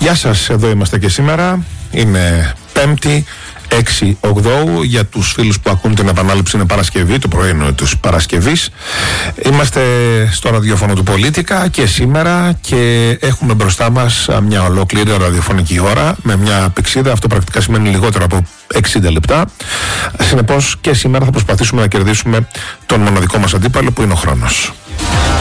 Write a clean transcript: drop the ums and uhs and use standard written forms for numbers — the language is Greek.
Γεια σας, εδώ είμαστε και σήμερα. Είναι Πέμπτη, 6 Οκτώου. Για τους φίλους που ακούν την επανάληψη, είναι Παρασκευή, το πρωί τους Παρασκευής. Είμαστε στο ραδιόφωνο του Πολίτικα και σήμερα και έχουμε μπροστά μας μια ολόκληρη ραδιοφωνική ώρα με μια πηξίδα. Αυτό πρακτικά σημαίνει λιγότερο από 60 λεπτά. Συνεπώς και σήμερα θα προσπαθήσουμε να κερδίσουμε τον μοναδικό μας αντίπαλο, που είναι ο χρόνος.